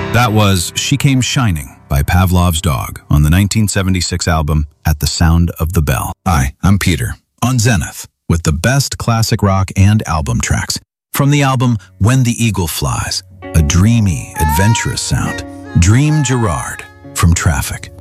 That was She Came Shining by Pavlov's Dog on the 1976 album At the Sound of the Bell. Hi, I'm Peter, on Zenith, with the best classic rock and album tracks. From the album When the Eagle Flies, a dreamy, adventurous sound. Dream Gerard from Traffic.